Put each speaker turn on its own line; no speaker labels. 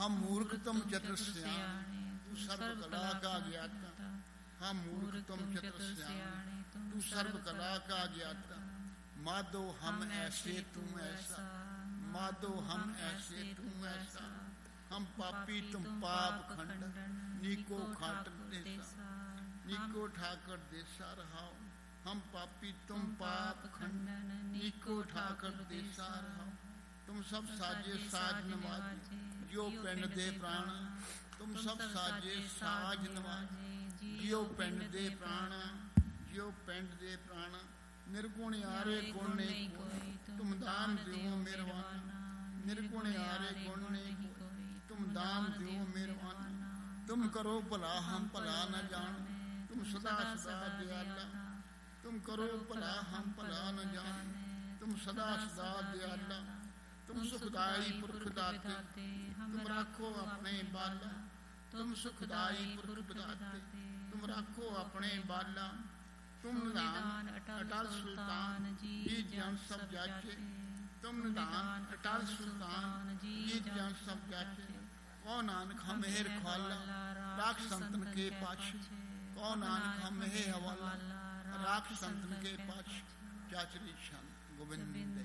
हम मूर्ख तुम चतुर सियाने, तू सर्व कला का ज्ञाता। हम मूर्ख तुम चतुर सियाने, तू सर्व कला का ज्ञाता। माधो हम ऐसे तुम ऐसा, माधो हम ऐसे तुम ऐसा। हम पापी तुम पाप खंडन, नीको खाटर देसा, नीको ठाकर देसा रहाओ। हम पापी तुम पाप खंडन, नीको ठाकर देसा रहाओ। तुम सब साजे साज नवाजे, जियो पिंड दे प्राण। तुम सब साजे साज नवाजे, जियो पिंड दे प्राण। जियो पिंड दे प्राण। निर्गुण यारे गुण नहीं कोई, तुम दान दियो मेरवाना। निर्गुण यारे गुण नहीं कोई, तुम दान दियो मेरवाना। तुम करो भला हम भला न जान, तुम सदा सदा दयाला। तुम करो भला हम भला न जान, तुम सदा सदा दयाला। तुम सुखदाई पुरख दाते, तुम राखो अपने बाला। तुम सुखदाई पुरख दाते, तुम राखो अपने बाला। तुम निदान अटल सुल्तान जी जन सब जाचे। तुम निदान अटल सुल्तान जी जन सब जाचे। कौन नानक हम मेहर ख्वाला, राख संतन के पाछे। कौन नानक हम मेहर हवाला, राख संतन के पाछे। चाचरी शान गोविंद।